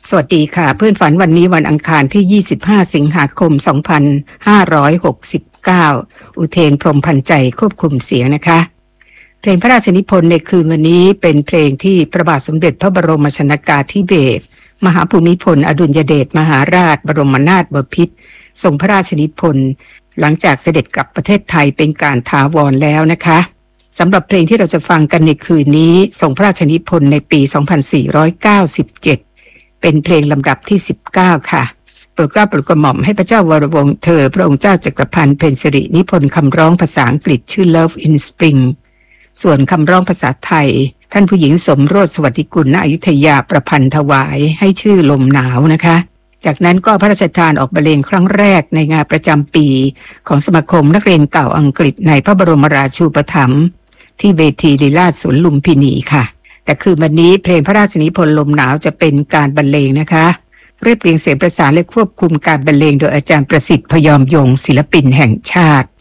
สวัสดีค่ะเพื่อนฝันวันนี้วันอังคารที่25สิงหาคม2569อุเทนพรหมพันธ์ใจควบคุมเสียงนะคะเพลงพระราชนิพนธ์ในคืนวันนี้เป็นเพลงที่พระบาทสมเด็จพระบรมชนกาธิเบศรมหาภูมิพลอดุลยเดชมหาราชบรมนาถบพิตรทรงพระราชนิพนธ์หลังจากเสด็จกลับประเทศไทยเป็นการถาวรแล้วนะคะสำหรับเพลงที่เราจะฟังกันในคืนนี้ทรงพระราชนิพนธ์ในปี2497เป็นเพลงลำดับที่19ค่ะโปรดเกล้าโปรดกระหม่อมให้พระเจ้าวรวงศ์เธอพระองค์เจ้าจักรพันธ์เพ็ญสิรินิพนธ์คำร้องภาษาอังกฤษชื่อ Love in Spring ส่วนคำร้องภาษาไทยท่านผู้หญิงสมโรสสวัสดิกุลณอยุธยาประพันธ์ถวายให้ชื่อลมหนาวนะคะจากนั้นก็พระราชทานออกบรรเลงครั้งแรกในงานประจำปีของสมาคมนักเรียนเก่าอังกฤษในพระบรมราชูปถัมภ์ที่เวทีลีลาศสวนลุมพินีค่ะแต่คือวันนี้เพลงพระราชนิพนธ์ลมหนาวจะเป็นการบรรเลงนะคะเรียบเรียงเสียงประสานและควบคุมการบรรเลงโดยอาจารย์ประสิทธิ์พยอมยงศิลปินแห่งชาติ